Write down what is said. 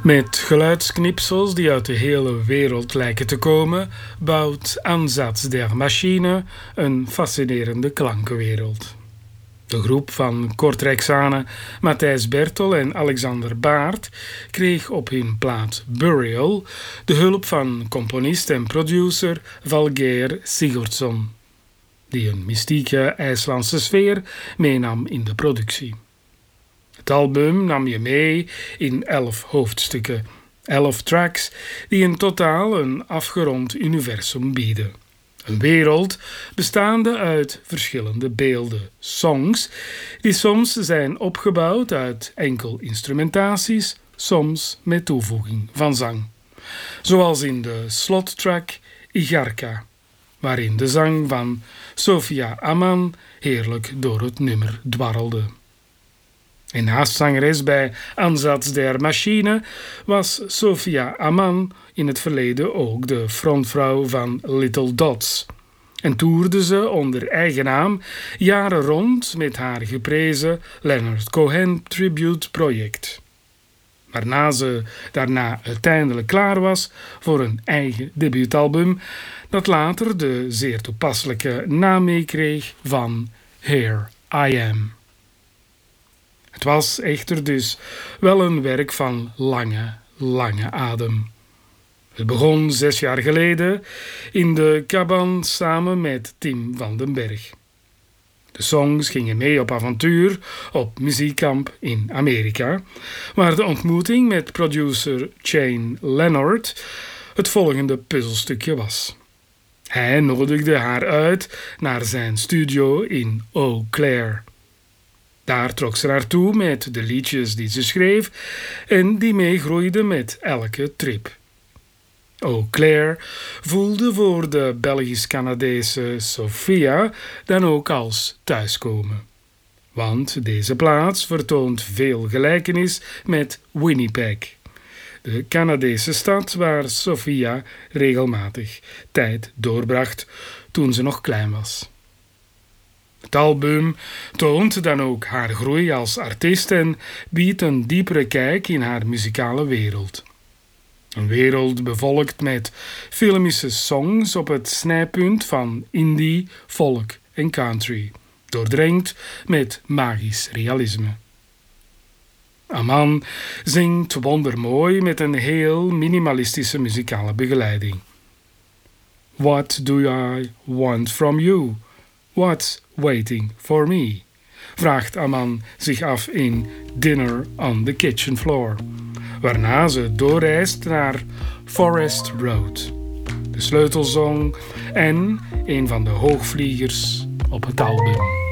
Met geluidsknipsels die uit de hele wereld lijken te komen, bouwt Ansatz der Maschine een fascinerende klankenwereld. De groep van Kort Rijksane, Matthijs Bertol en Alexander Baart kreeg op hun plaat Burial de hulp van componist en producer Valgeir Sigurdsson, die een mystieke IJslandse sfeer meenam in de productie. Het album nam je mee in 11 hoofdstukken, 11 tracks die in totaal een afgerond universum bieden. Een wereld bestaande uit verschillende beelden, songs, die soms zijn opgebouwd uit enkel instrumentaties, soms met toevoeging van zang. Zoals in de slottrack Igarka, waarin de zang van Sofia Amman heerlijk door het nummer dwarrelde. En naast zangeres bij Ansatz der Maschine was Sofia Amman in het verleden ook de frontvrouw van Little Dots. En toerde ze onder eigen naam jaren rond met haar geprezen Leonard Cohen Tribute project. Waarna ze daarna uiteindelijk klaar was voor een eigen debuutalbum dat later de zeer toepasselijke naam meekreeg van Here I Am. Het was echter dus wel een werk van lange adem. Het begon 6 jaar geleden in de Caban samen met Tim van den Berg. De songs gingen mee op avontuur op muziekkamp in Amerika, waar de ontmoeting met producer Shane Leonard het volgende puzzelstukje was. Hij nodigde haar uit naar zijn studio in Eau Claire. Daar trok ze naartoe met de liedjes die ze schreef en die meegroeiden met elke trip. Eau Claire voelde voor de Belgisch-Canadese Sofia dan ook als thuiskomen. Want deze plaats vertoont veel gelijkenis met Winnipeg, de Canadese stad waar Sofia regelmatig tijd doorbracht toen ze nog klein was. Het album toont dan ook haar groei als artiest en biedt een diepere kijk in haar muzikale wereld. Een wereld bevolkt met filmische songs op het snijpunt van indie, folk en country, doordrenkt met magisch realisme. Amman zingt wondermooi met een heel minimalistische muzikale begeleiding. What do I want from you? What's waiting for me? Vraagt Amman zich af in Dinner on the Kitchen Floor, waarna ze doorreist naar Forest Road, de sleutelsong en een van de hoogvliegers op het album.